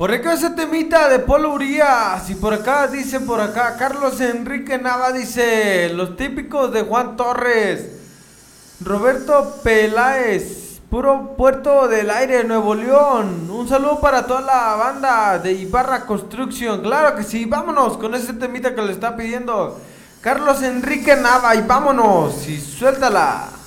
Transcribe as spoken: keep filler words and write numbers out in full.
Por acá ese temita de Polo Urias. Y por acá dice, por acá, Carlos Enrique Nava dice, los típicos de Juan Torres. Roberto Peláez, puro Puerto del Aire, Nuevo León. Un saludo para toda la banda de Ibarra Construction. Claro que sí, vámonos con ese temita que le está pidiendo Carlos Enrique Nava. Y vámonos, y suéltala.